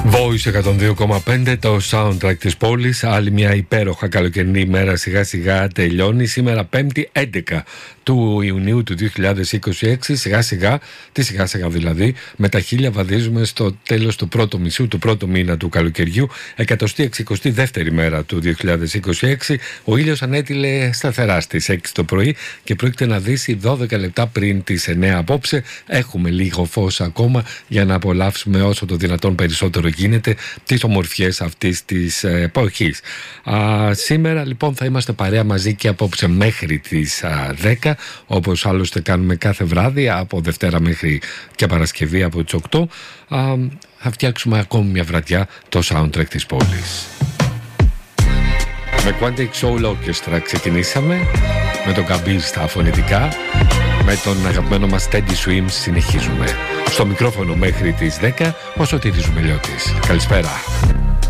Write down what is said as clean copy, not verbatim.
Voice 102,5, το soundtrack της πόλης. Άλλη μια υπέροχα καλοκαιρινή ημέρα σιγά σιγά τελειώνει. Σήμερα 5η 11 του Ιουνίου του 2026. Σιγά σιγά δηλαδή, με τα χίλια βαδίζουμε στο τέλος του πρώτου μισού, του πρώτου μήνα του καλοκαιριού. 162η μέρα του 2026. Ο ήλιος ανέτειλε σταθερά στις 6 το πρωί και πρόκειται να δύσει 12 λεπτά πριν τις 9 απόψε. Έχουμε λίγο φως ακόμα για να απολαύσουμε όσο το δυνατόν περισσότερο γίνεται τις ομορφιές αυτής της εποχής. Σήμερα λοιπόν θα είμαστε παρέα μαζί και απόψε μέχρι τις 10, όπως άλλωστε κάνουμε κάθε βράδυ από Δευτέρα μέχρι και Παρασκευή από τις 8. Θα φτιάξουμε ακόμη μια βραδιά το soundtrack της πόλης. Με Quantic Soul Orchestra ξεκινήσαμε, με τον Καμπίρ στα φωνητικά, με τον αγαπημένο μας Teddy Swims συνεχίζουμε. Στο μικρόφωνο μέχρι τις 10, ο Σωτήρης Ζουμελιώτης. Καλησπέρα.